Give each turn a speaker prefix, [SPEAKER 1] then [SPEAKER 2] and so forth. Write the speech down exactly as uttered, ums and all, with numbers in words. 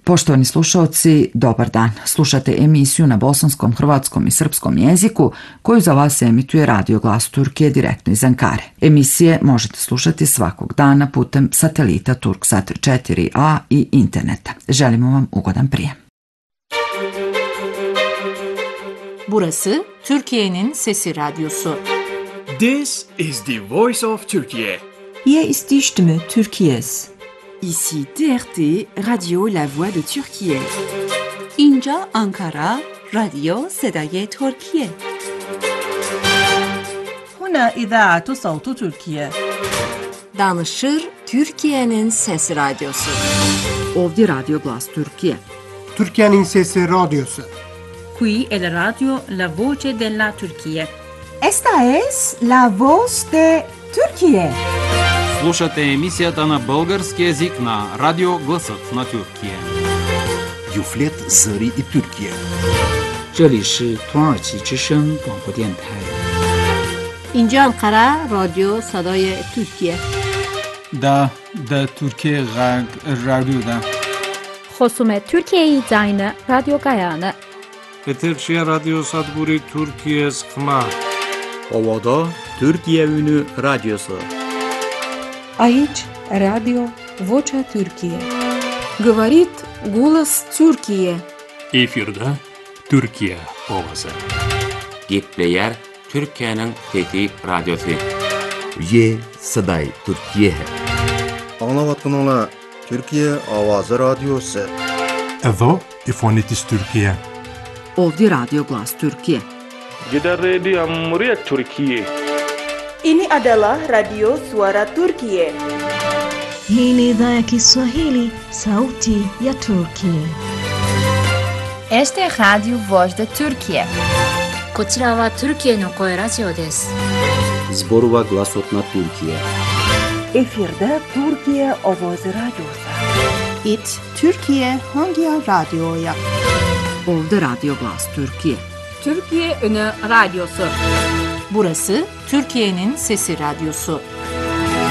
[SPEAKER 1] Poštovani slušaoci, dobar dan. Slušate emisiju na bosanskom, hrvatskom i srpskom jeziku koju za vas emituje Radio Glas Turkije direktno iz Ankare. Emisije možete slušati svakog dana putem satelita Turksat četiri a i interneta. Želimo vam ugodan prijem.
[SPEAKER 2] Burası Türkiye'nin Sesi Radyosu.
[SPEAKER 3] This is the voice of Turkey.
[SPEAKER 4] Hier ist die Stimme Türkiye's.
[SPEAKER 5] Ici T R T, Radio La Voix de Türkiye.
[SPEAKER 2] İnca Ankara, Radio Sedaye Türkiye.
[SPEAKER 4] هنا إذاعة صوت تركيا.
[SPEAKER 5] Danışır Türkiye'nin Sesi Radyosu.
[SPEAKER 1] Ovdje Radio Glas Türkiye.
[SPEAKER 6] Türkiye'nin Sesi Radyosu.
[SPEAKER 7] Qui è la radio La Voce della Turchia.
[SPEAKER 4] Esta es la voz de Türkiye.
[SPEAKER 8] Слушате емисията на български език на Радио Гласът на Türkiye.
[SPEAKER 9] Юфлет Зări и Türkiye.
[SPEAKER 10] 这里是土耳其之声广播电台。
[SPEAKER 2] İnca Ankara, Radio Sedaye Türkiye.
[SPEAKER 11] Da, da Türkiye Radyo'da.
[SPEAKER 12] خصوم Türkiye'yi zayna Radyo Gayane.
[SPEAKER 13] Eterşehir Radyo Sadguri Türkiye Skma.
[SPEAKER 14] Ovada Türkiye Ünü Radyosu.
[SPEAKER 15] Aici Radio Vocea Türkiye.
[SPEAKER 5] Говорит голос Türkiye.
[SPEAKER 16] Efirde Türkiye ovası.
[SPEAKER 17] Gitleyer Türkiye'nin Fethi Radyosu.
[SPEAKER 9] Ye Saday Türkiye.
[SPEAKER 18] Anlavatkanlar Türkiye Avazı Radyosu.
[SPEAKER 19] Evo İfonitis Türkiye.
[SPEAKER 1] Ovdje Radio Glas Türkiye.
[SPEAKER 13] Gider Radio Cumhuriyet Türkiye.
[SPEAKER 20] Ini adalah Radio Suara Turkiye.
[SPEAKER 21] Hii ni idhaa ya Kiswahili, Sauti ya Turkiye.
[SPEAKER 22] Este es Radio Voz de Türkiye.
[SPEAKER 23] こちらは Türkiyeの声ラジオです。
[SPEAKER 14] Zborova Glasot na Türkiye.
[SPEAKER 4] Efirde Türkiye Ovoz Radyosu.
[SPEAKER 24] It Türkiye Hangi Radyo'ya?
[SPEAKER 1] Ovdje Radio Glas Türkiye.
[SPEAKER 2] Türkiye Ünü Radyosu. Burası Türkiye'nin Sesi Radyosu.